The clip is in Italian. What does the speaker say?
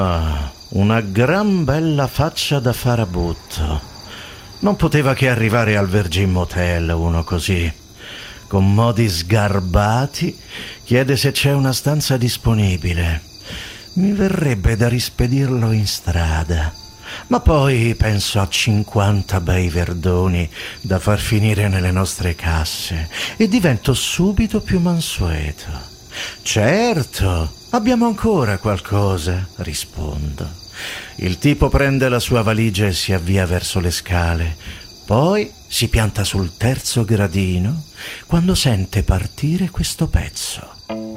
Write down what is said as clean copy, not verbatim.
Una gran bella faccia da farabutto. Non poteva che arrivare al Virgin Motel uno così, con modi sgarbati, chiede se c'è una stanza disponibile. Mi verrebbe da rispedirlo in strada, ma poi penso a 50 bei verdoni da far finire nelle nostre casse e divento subito più mansueto. Certo, abbiamo ancora qualcosa, rispondo. Il tipo prende la sua valigia e si avvia verso le scale. Poi si pianta sul terzo gradino quando sente partire questo pezzo.